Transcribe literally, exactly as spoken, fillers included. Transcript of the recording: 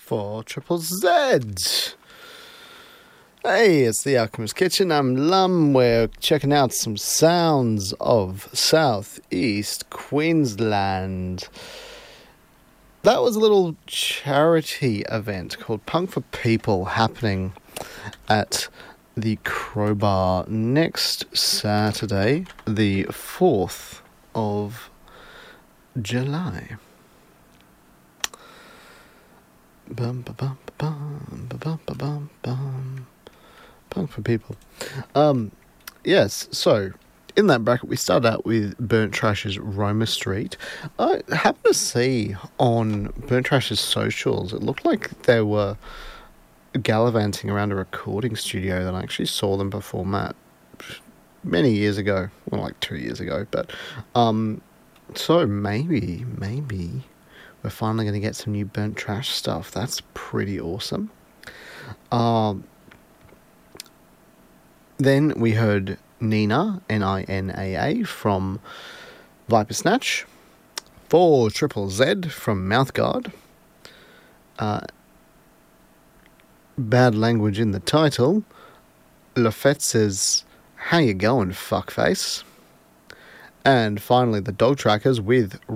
for Triple Z. Hey, it's the Alchemist Kitchen. I'm Lum. We're checking out some sounds of Southeast Queensland. That was a little charity event called Punk for People happening at the Crowbar next Saturday, the fourth of July. Bum, ba, bum, ba, bum, ba, bum, ba, bum, bum. Punk for People. Um, yes, so in that bracket, we started out with Burnt Trash's Roma Street. I happened to see on Burnt Trash's socials, it looked like they were gallivanting around a recording studio, that I actually saw them perform at many years ago. Well, like two years ago, but um, so maybe, maybe we're finally going to get some new Burnt Trash stuff. That's pretty awesome. Um, then we heard Nina, N I N A A, from Viper Snatch. For Triple Z from Mouthguard. Uh, bad language in the title. Lafette says, "How you going, fuckface?" And finally, the Dog Trackers with